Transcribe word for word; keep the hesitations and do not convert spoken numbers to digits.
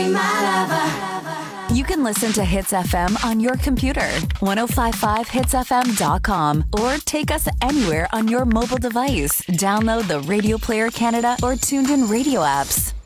You can listen to Hits F M on your computer, ten fifty-five hits f m dot com, or take us anywhere on your mobile device. Download the Radio Player Canada or Tuned In Radio apps.